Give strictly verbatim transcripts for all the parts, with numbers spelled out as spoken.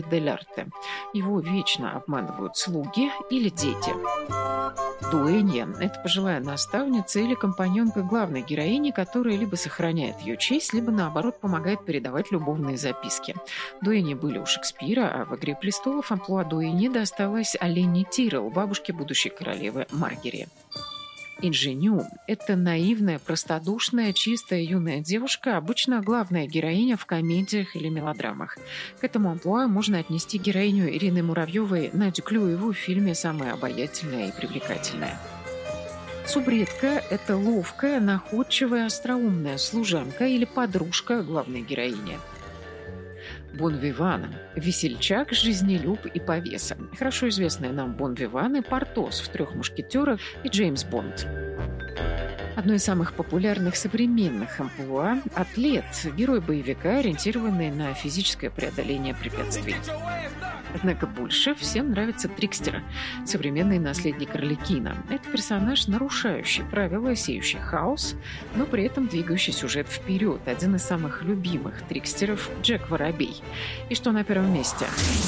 дель Арте. Его вечно обманывают слуги или дети. Дуэнья – это пожилая наставница или компаньонка главной героини, которая либо сохраняет ее честь, либо, наоборот, помогает передавать любовные записки. Дуэньи были у Шекспира, а в «Игре престолов» амплуа дуэньи досталось Олене Тиррелл, бабушке будущей королевы Маргере. Инженю – это наивная, простодушная, чистая юная девушка, обычно главная героиня в комедиях или мелодрамах. К этому амплуа можно отнести героиню Ирины Муравьевой Надю Клюеву в фильме «Самая обаятельная и привлекательная». Субредка – это ловкая, находчивая, остроумная служанка или подружка главной героини. Бон-Виван – весельчак, жизнелюб и повеса. Хорошо известные нам Бон-Виван и Портос в «Трех мушкетерах» и Джеймс Бонд. Одно из самых популярных современных амплуа – атлет, герой боевика, ориентированный на физическое преодоление препятствий. Однако больше всем нравится Трикстер, современный наследник Арлекина. Это персонаж, нарушающий правила, сеющий хаос, но при этом двигающий сюжет вперед. Один из самых любимых Трикстеров – Джек Воробей. И что на первом месте?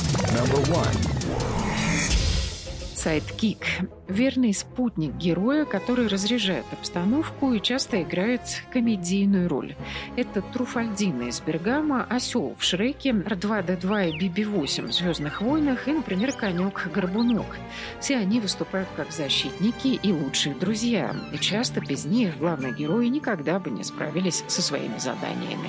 Сайдкик – верный спутник героя, который разряжает обстановку и часто играет комедийную роль. Это Труфальдино из Бергама, осел в Шреке, эр два дэ два и би би восемь в «Звездных войнах» и, например, конек-горбунок. Все они выступают как защитники и лучшие друзья. И часто без них главные герои никогда бы не справились со своими заданиями.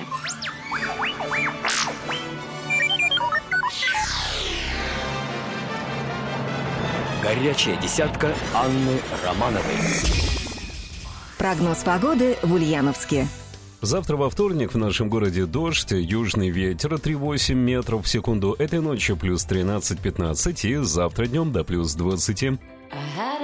Горячая десятка Анны Романовой. Прогноз погоды в Ульяновске. Завтра во вторник в нашем городе дождь, южный ветер три целых восемь десятых метров в секунду. Этой ночью плюс тринадцать-пятнадцать и завтра днем до плюс двадцати. Ага.